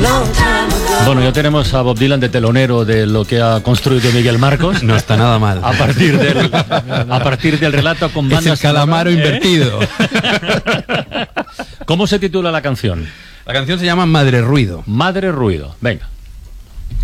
Bueno, ya tenemos a Bob Dylan de telonero de lo que ha construido Miguel Marcos. No está nada mal. A partir del relato con bandas. Es el calamaro invertido. ¿Cómo se titula la canción? La canción se llama Madre Ruido. Madre Ruido. Venga.